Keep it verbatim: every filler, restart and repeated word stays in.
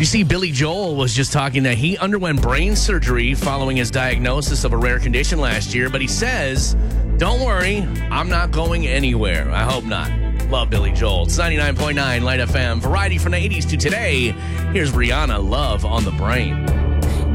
You see, Billy Joel was just talking that he underwent brain surgery following his diagnosis of a rare condition last year, but he says, don't worry, I'm not going anywhere. I hope not. Love Billy Joel. It's ninety-nine point nine Light F M. Variety from the eighties to today. Here's Rihanna, Love on the Brain.